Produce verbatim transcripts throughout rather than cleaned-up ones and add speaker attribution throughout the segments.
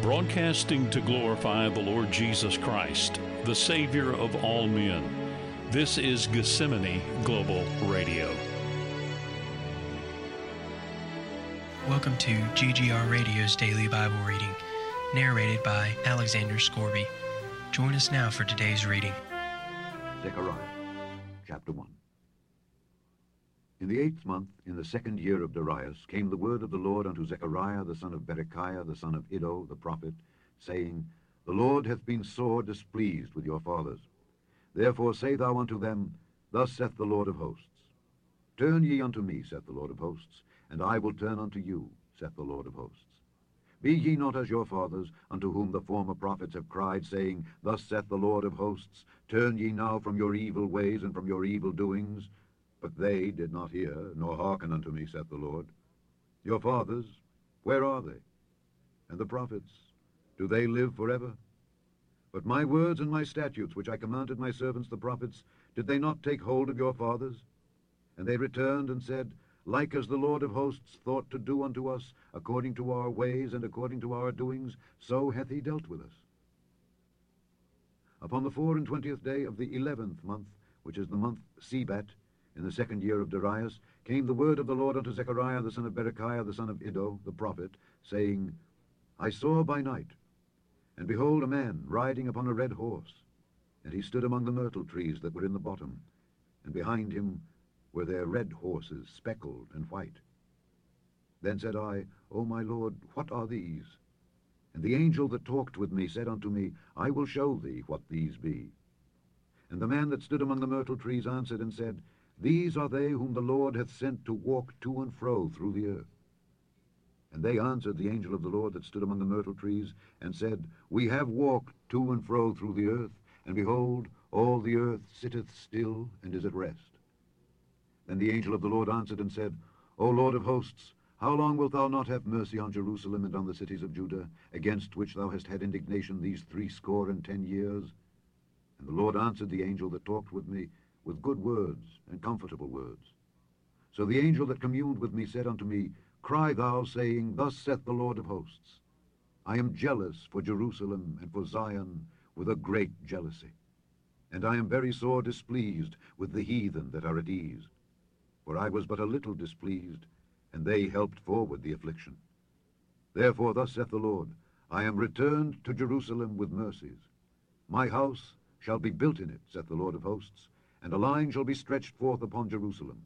Speaker 1: broadcasting to glorify the Lord Jesus Christ, the Savior of all men. This is Gethsemane Global Radio.
Speaker 2: Welcome to G G R Radio's Daily Bible Reading, narrated by Alexander Scorby. Join us now for today's reading.
Speaker 3: Zechariah, chapter one. In the eighth month, in the second year of Darius, came the word of the Lord unto Zechariah the son of Berechiah the son of Iddo the prophet, saying, The Lord hath been sore displeased with your fathers. Therefore say thou unto them, Thus saith the Lord of hosts, Turn ye unto me, saith the Lord of hosts, and I will turn unto you, saith the Lord of hosts. Be ye not as your fathers, unto whom the former prophets have cried, saying, Thus saith the Lord of hosts, Turn ye now from your evil ways and from your evil doings. But they did not hear, nor hearken unto me, saith the Lord. Your fathers, where are they? And the prophets, do they live forever? But my words and my statutes, which I commanded my servants the prophets, did they not take hold of your fathers? And they returned and said, Like as the Lord of hosts thought to do unto us, according to our ways and according to our doings, so hath he dealt with us. Upon the four and twentieth day of the eleventh month, which is the month Sebat, in the second year of Darius, came the word of the Lord unto Zechariah the son of Berechiah the son of Iddo the prophet, saying, I saw by night, and behold a man riding upon a red horse, and he stood among the myrtle trees that were in the bottom, and behind him were their red horses, speckled and white. Then said I, O my Lord, what are these? And the angel that talked with me said unto me, I will show thee what these be. And the man that stood among the myrtle trees answered and said, These are they whom the Lord hath sent to walk to and fro through the earth. And they answered the angel of the Lord that stood among the myrtle trees, and said, We have walked to and fro through the earth, and behold, all the earth sitteth still and is at rest. Then the angel of the Lord answered and said, O Lord of hosts, how long wilt thou not have mercy on Jerusalem and on the cities of Judah, against which thou hast had indignation these threescore and ten years? And the Lord answered the angel that talked with me with good words and comfortable words. So the angel that communed with me said unto me, Cry thou, saying, Thus saith the Lord of hosts, I am jealous for Jerusalem and for Zion with a great jealousy, and I am very sore displeased with the heathen that are at ease. For I was but a little displeased, and they helped forward the affliction. Therefore thus saith the Lord, I am returned to Jerusalem with mercies. My house shall be built in it, saith the Lord of hosts, and a line shall be stretched forth upon Jerusalem.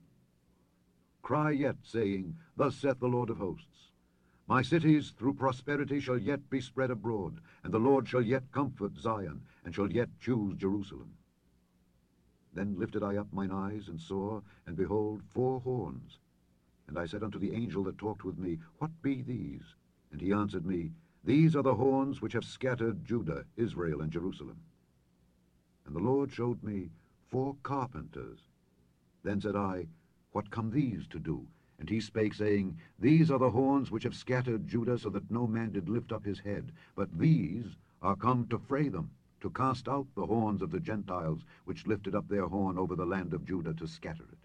Speaker 3: Cry yet, saying, Thus saith the Lord of hosts, My cities through prosperity shall yet be spread abroad, and the Lord shall yet comfort Zion, and shall yet choose Jerusalem. Then lifted I up mine eyes, and saw, and behold, four horns. And I said unto the angel that talked with me, What be these? And he answered me, These are the horns which have scattered Judah, Israel, and Jerusalem. And the Lord showed me four carpenters. Then said I, What come these to do? And he spake, saying, These are the horns which have scattered Judah, so that no man did lift up his head. But these are come to fray them, to cast out the horns of the Gentiles, which lifted up their horn over the land of Judah to scatter it.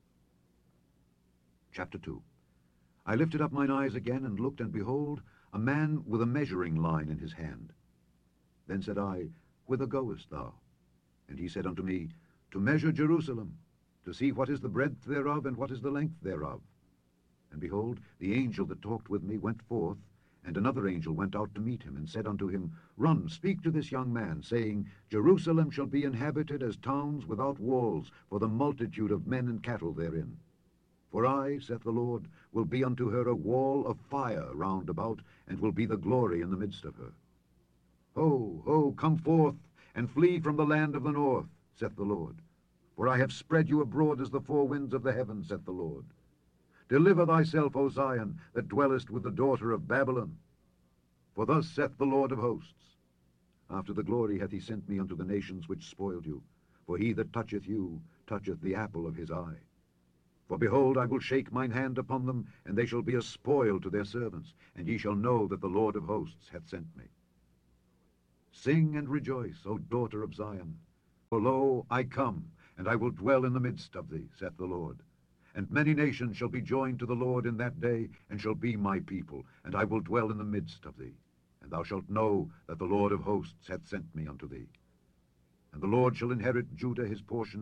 Speaker 3: Chapter two. I lifted up mine eyes again, and looked, and behold, a man with a measuring line in his hand. Then said I, Whither goest thou? And he said unto me, To measure Jerusalem, to see what is the breadth thereof, and what is the length thereof. And behold, the angel that talked with me went forth, and another angel went out to meet him, and said unto him, Run, speak to this young man, saying, Jerusalem shall be inhabited as towns without walls, for the multitude of men and cattle therein. For I, saith the Lord, will be unto her a wall of fire round about, and will be the glory in the midst of her. Ho, ho, come forth, and flee from the land of the north, saith the Lord. For I have spread you abroad as the four winds of the heaven, saith the Lord. Deliver thyself, O Zion, that dwellest with the daughter of Babylon. For thus saith the Lord of hosts, After the glory hath he sent me unto the nations which spoiled you. For he that toucheth you toucheth the apple of his eye. For behold, I will shake mine hand upon them, and they shall be a spoil to their servants, and ye shall know that the Lord of hosts hath sent me. Sing and rejoice, O daughter of Zion. For lo, I come, and I will dwell in the midst of thee, saith the Lord. And many nations shall be joined to the Lord in that day, and shall be my people, and I will dwell in the midst of thee. and thou shalt know that the Lord of hosts hath sent me unto thee. And the Lord shall inherit Judah his portion,